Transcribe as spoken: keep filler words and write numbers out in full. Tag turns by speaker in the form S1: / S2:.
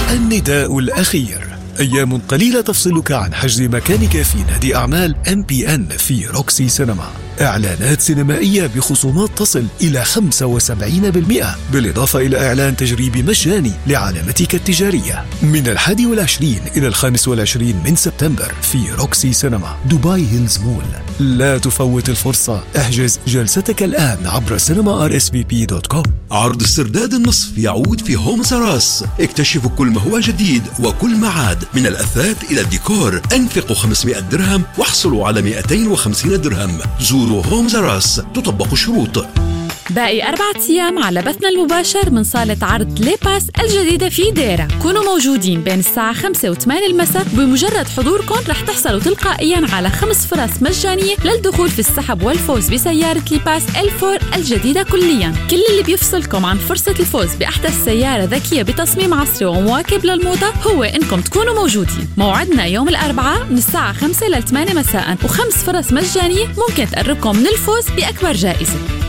S1: النداء الأخير: أيام قليلة تفصلك عن حجز مكانك في نادي أعمال إم بي إن في روكسي سينما. إعلانات سينمائية بخصومات تصل إلى خمسة وسبعين بالمئة، بالإضافة إلى إعلان تجريبي مجاني لعلامتك التجارية من الحادي والعشرين إلى الخامس والعشرين من سبتمبر في روكسي سينما دبي هيلز مول. لا تفوت الفرصة، احجز جلستك الآن عبر سينما آر إس في بي دوت كوم.
S2: عرض استرداد النصف يعود في هومز راس. اكتشفوا كل ما هو جديد وكل ما عاد، من الأثاث إلى الديكور. أنفقوا خمسمائة درهم واحصلوا على مئتين وخمسين درهم. زوروا هومز راس، تطبق الشروط.
S3: باقي أربعة أيام على بثنا المباشر من صالة عرض لي باس الجديدة في ديرة. كونوا موجودين بين الساعة خمسة وثمانية المساء. بمجرد حضوركم رح تحصلوا تلقائياً على خمس فرص مجانية للدخول في السحب والفوز بسيارة لي باس إل فور الجديدة كلياً. كل اللي بيفصلكم عن فرصة الفوز بأحدث سيارة ذكية بتصميم عصري ومواكب للموضة هو إنكم تكونوا موجودين. موعدنا يوم الأربعاء من الساعة خمسة لثمانية مساء، وخمس فرص مجانية ممكن تقربكم من الفوز بأكبر جائزة.